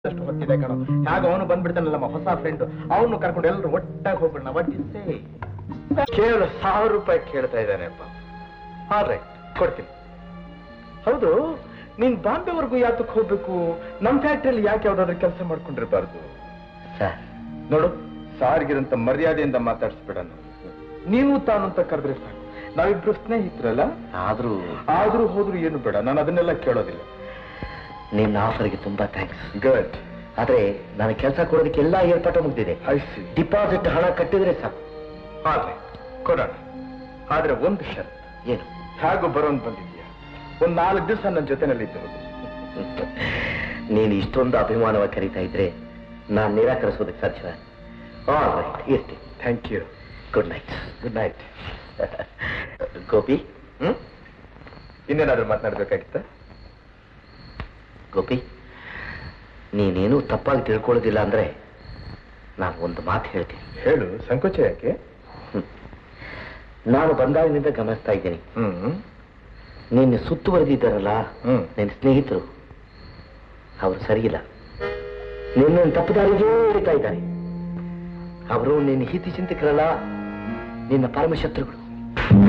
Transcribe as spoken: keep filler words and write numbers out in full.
ಅಷ್ಟು ಹೊತ್ತಿದೆ ಕಣೋ. ಹಾಗ ಅವನು ಬಂದ್ಬಿಡ್ತಾನಲ್ಲ ನಮ್ಮ ಹೊಸ ಫ್ರೆಂಡ್, ಅವನು ಕರ್ಕೊಂಡು ಎಲ್ಲರೂ ಒಟ್ಟಾಗಿ ಹೋಗ್ಬಿಡೋಣ. ವಾಟ್ ಇಸ್ ಸೇ? ಕೇವಲ ಸಾವಿರ ರೂಪಾಯಿ ಕೇಳ್ತಾ ಇದ್ದಾನೆಪ್ಪ. ಆಲ್ ರೈಟ್, ಕೊಡ್ತೀನಿ. ಹೌದು, ನೀನ್ ಬಾಂಬೆವರೆಗೂ ಯಾತಕ್ಕೆ ಹೋಗ್ಬೇಕು? ನಮ್ ಫ್ಯಾಕ್ಟ್ರಿಯಲ್ಲಿ ಯಾಕೆ ಯಾವ್ದಾದ್ರು ಕೆಲಸ ಮಾಡ್ಕೊಂಡಿರ್ಬಾರ್ದು? ಸರ್ ನೋಡು, ಸಾರ್ಗಿರಂತ ಮರ್ಯಾದೆಯಿಂದ ಮಾತಾಡಿಸ್ಬೇಡ. ನೀವು ತಾನು ಅಂತ ಕರೆದ್ರೆ ಸಾಕು. ನಾವಿಬ್ರು ಸ್ನೇಹಿತರಲ್ಲ. ಆದ್ರೂ ಆದ್ರೂ ಹೋದ್ರು ಏನು ಬೇಡ, ನಾನು ಅದನ್ನೆಲ್ಲ ಕೇಳೋದಿಲ್ಲ. ನಿನ್ನ ಆಫರ್ಗೆ ತುಂಬಾ ಥ್ಯಾಂಕ್ಸ್. ಗುಡ್. ಆದ್ರೆ ನಾನು ಕೆಲಸ ಕೊಡೋದಕ್ಕೆ ಎಲ್ಲ ಏರ್ಪಾಟು ಮುಗ್ದಿದೆ. ಡಿಪಾಸಿಟ್ ಹಣ ಕಟ್ಟಿದ್ರೆ ಸಾಕು. ಆದ್ರೆ ಕೊಡೋಣ. ಆದ್ರೆ ಒಂದು ಶರ್ತ್. ಏನು? ಹೇಗೂ ಬರೋನ್ ಬಂದಿದ್ಯಾ, ಒಂದ್ ನಾಲ್ಕು ದಿವಸ ನನ್ನ ಜೊತೆನಲ್ಲಿ ಇದ್ದು. ನೀನು ಇಷ್ಟೊಂದು ಅಭಿಮಾನವಾಗಿ ಕರೀತಾ ಇದ್ರೆ ನಾನು ನಿರಾಕರಿಸೋದಕ್ಕೆ ಸಾಧ್ಯ. ಆಲ್ ರೈಟ್, ಇರ್ತಿ. Thank you. Good night. Good night. Gopi, ಹ್ಮ್ ಇನ್ನೇನಾದ್ರೂ ಮಾತನಾಡ್ಬೇಕಾಗಿತ್ತ? ಗೋಪಿ, ನೀನೇನು ತಪ್ಪಾಗಿ ತಿಳ್ಕೊಳ್ಳೋದಿಲ್ಲ ಅಂದ್ರೆ ನಾನು ಒಂದು ಮಾತು ಹೇಳ್ತೀನಿ. ಹೇಳು, ಸಂಕೋಚ ಯಾಕೆ? ನಾನು ಬಂದಾಗಿನಿಂದ ಗಮನಿಸ್ತಾ ಇದ್ದೀನಿ, ಹ್ಮ್ ನಿನ್ನ ಸುತ್ತುವರೆದಿದ್ದಾರಲ್ಲ ಹ್ಮ್ ನಿನ್ನ ಸ್ನೇಹಿತರು, ಅವರು ಸರಿಯಿಲ್ಲ. ನಿನ್ನ ತಪ್ಪುದಾರಿಗೆ ಹೇಳ್ತಾ ಇದ್ದಾರೆ. ಅವರು ನಿನ್ನ ಹಿತ ಚಿಂತಕರಲ್ಲ, ನಿನ್ನ ಪರಮ ಶತ್ರುಗಳು.